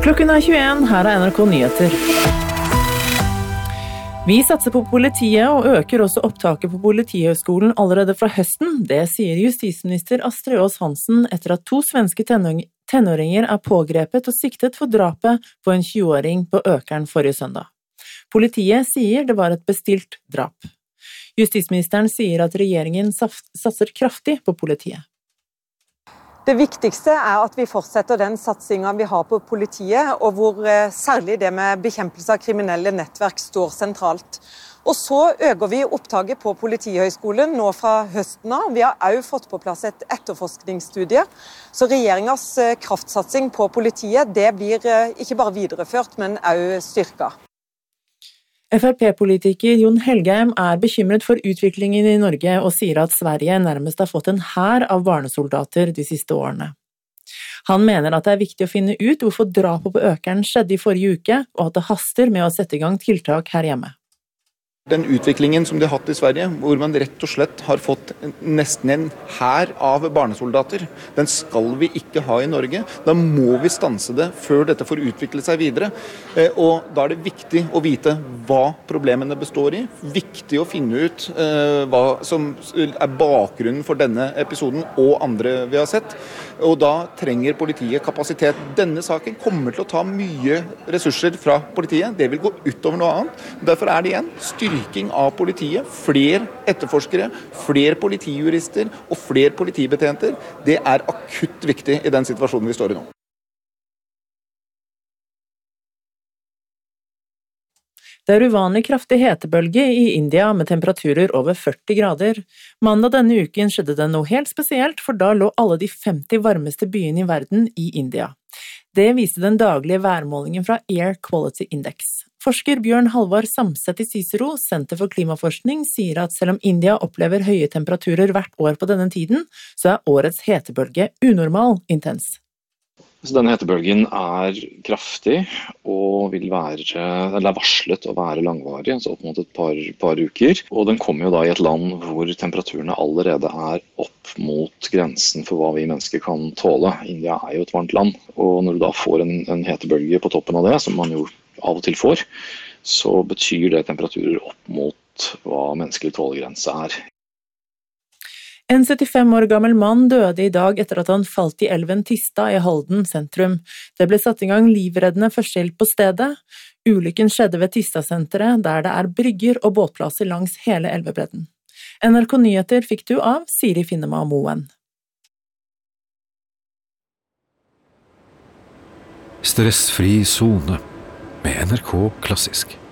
Klokken 21, her NRK Nyheter. Vi satser på politiet og øker også opptaket på Politihøgskolen allerede fra høsten. Det sier justisminister Astrid Aas Hansen etter at 2 svenske tenåringer er pågrepet og siktet for drapet på en 20-åring på Økern forrige søndag. Politiet sier det var et bestilt drap. Justisministeren sier at regjeringen satser kraftig på politiet. Det viktigste er at vi fortsetter den satsingen vi har på politiet, og hvor særlig det med bekjempelse av kriminelle nettverk står sentralt. Og så øker vi opptaket på Politihøgskolen nå fra høsten av. Vi har også fått på plass et etterforskningsstudie. Så regjeringens kraftsatsing på politiet, det blir ikke bare videreført, men også styrket. FrP-politiker Jon Helgheim er bekymret for utviklingen i Norge og sier at Sverige nærmest har fått en hær av barnesoldater de siste årene. Han mener at det er viktig å finne ut hvorfor drapet på Økern skjedde i forrige uke, og at det haster med å sette i gang tiltak her hjemme. Den utviklingen som de har hatt i Sverige, hvor man rett og slett har fått nesten en hær av barnesoldater, den skal vi ikke ha i Norge. Da må vi stanse det før dette får utvikle seg videre. Og da er det viktig å vite hva problemene består i. Viktig å finne ut hva som er bakgrunnen for denne episoden og andre vi har sett. Og da trenger politiet kapasitet. Denne saken kommer til å ta mye ressurser fra politiet. Det vil gå utover noe annet. Derfor er det igjen styrking av politiet, flere etterforskere, flere politijurister og flere politibetjenter. Det er akutt viktig i den situasjonen vi står i nå. Det er uvanlig kraftig hetebølge i India med temperaturer over 40 grader. Mandag denne uken skjedde det noe helt spesielt, for da lå alle de 50 varmeste byene i verden i India. Det viste den daglige værmålingen fra Air Quality Index. Forsker Bjørn Halvard Samset i Cicero, Senter for klimaforskning, sier at selv om India opplever høye temperaturer hvert år på denne tiden, så er årets hetebølge unormal intens. Så denne hetebølgen er kraftig og er varslet å være langvarig, altså opp mot et par uker. Og den kommer jo da i et land hvor temperaturene allerede er opp mot grensen for hva vi mennesker kan tåle. India er jo et varmt land, og når du da får en hetebølge på toppen av det, som man jo av og til får, så betyr det temperaturer opp mot hva menneskelig tålegrense er. En 75 år gammel mann døde i dag etter at han falt i elven Tista i Halden sentrum. Det ble satt i gang livreddende førstehjelp på stedet. Ulykken skjedde ved Tista-senteret, der det er brygger og båtplasser langs hele elvebredden. NRK Nyheter fikk du av Siri Finnema Moen. Stressfri zone med NRK Klassisk.